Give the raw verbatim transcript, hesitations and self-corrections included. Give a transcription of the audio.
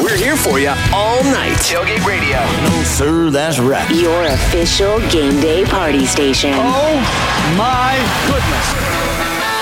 We're here for you all night. Tailgate Radio. No, sir, that's right. Your official game day party station. Oh, my goodness.